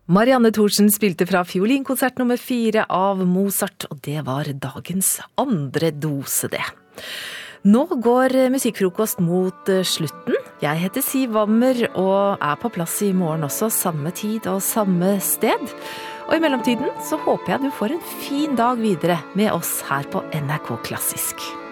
Marianne Thorsen spilte fra fiolinkonsert nummer 4 av Mozart, og det var dagens andre dose det. Nå går musikkfrokost mot slutten. Jeg heter Siv Wammer og er på plass i morgen også, samme tid og samme sted. Og i mellomtiden så håper jeg du får en fin dag videre med oss her på NRK Klassisk.